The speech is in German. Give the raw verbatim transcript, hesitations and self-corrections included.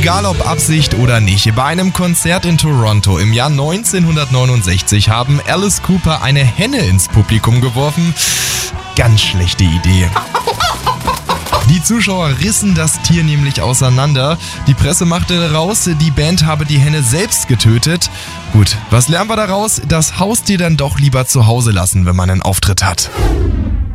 Egal ob Absicht oder nicht, bei einem Konzert in Toronto im Jahr neunzehnhundertneunundsechzig haben Alice Cooper eine Henne ins Publikum geworfen. Ganz schlechte Idee. Die Zuschauer rissen das Tier nämlich auseinander. Die Presse machte daraus, die Band habe die Henne selbst getötet. Gut, was lernen wir daraus? Das Haustier dann doch lieber zu Hause lassen, wenn man einen Auftritt hat.